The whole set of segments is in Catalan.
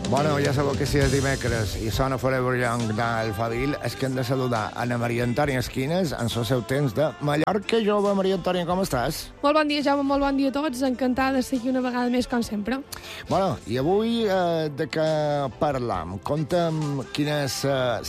Bueno, ja sabeu que si és dimecres i sona Forever Young del Fadil, és que hem de saludar Ana Maria Antònia Esquines en el seu temps de Mallorca Jove. Maria Antònia, com estàs? Molt bon dia, Jaume, molt bon dia a tots. Encantada de seguir una vegada més, com sempre. Bueno, i avui de què parlam? Conta'm quin és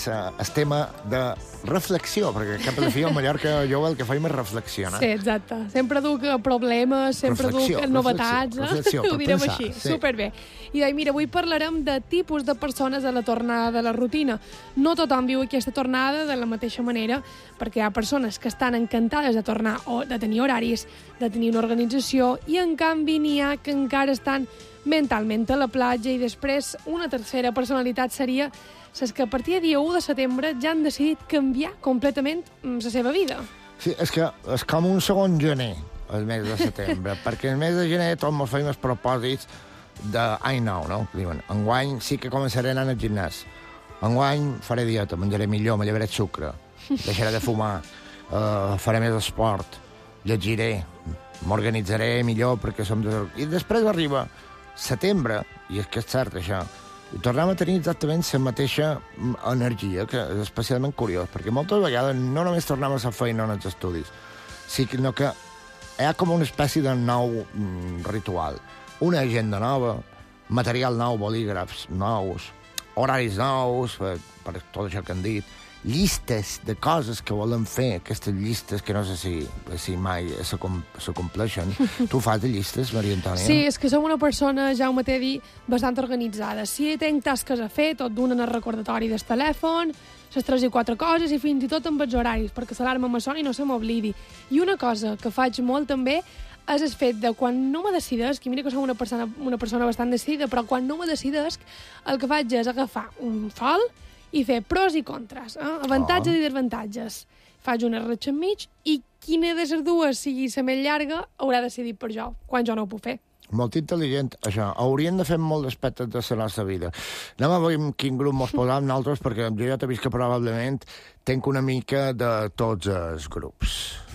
el tema de reflexió, perquè cap a la fi a Mallorca Jove el que faim és reflexionar. Sí, exacte. Sempre duc problemes, sempre duc novetats. Reflexió, ho direm pensar, així, sí. Superbé. I mira, avui parlarem de tipus de persones a la tornada de la rutina. No tothom viu aquesta tornada de la mateixa manera, perquè hi ha persones que estan encantades de tornar o de tenir horaris, de tenir una organització, i en canvi n'hi ha que encara estan mentalment a la platja. I després una tercera personalitat seria les que a partir del dia 1 de setembre ja han decidit canviar completament la seva vida. Sí, és que és com un segon gener, el mes de setembre, perquè el mes de gener tots ens feim els propòsits d'any nou, no? Diuen, enguany sí que començaré a anar al gimnàs. Enguany faré dieta, menjaré millor, me llevaré sucre, deixaré de fumar, faré més esport, llegiré, m'organitzaré millor perquè som... I després arriba setembre, i és que és cert això, i tornem a tenir exactament la mateixa energia, que és especialment curiós, perquè moltes vegades no només tornem a la feina en els estudis, sinó que hi ha com una espècie de nou ritual. Una agenda nova, material nou, bolígrafs nous, horaris nous, per tot això que han dit, llistes de coses que volen fer, aquestes llistes que no sé si mai s'acompleixen. Tu fas de llistes, Maria Antònia? Sí, és que som una persona, Jaume t'he dit, bastant organitzada. Si tinc tasques a fer, tot d'un en el recordatori del telèfon, les 3 i 4 coses, i fins i tot amb els horaris, perquè l'alarma me soni i no se m'oblidi. I una cosa que faig molt també és el fet de quan no me decidesc, i mira que som una persona bastant decidida, però quan no me decidesc, el que faig és agafar un fol i fer pros i contres, avantatges i desavantatges. Faig una ratxa enmig i quina de les dues sigui la més llarga haurà decidit per jo, quan jo no ho puc fer. Molt intel·ligent, això. Hauríem de fer molt d'aspectes de la nostra vida. Anem a veure quin grup mos posam nosaltres, perquè jo ja t'he vist que probablement tenc una mica de tots els grups.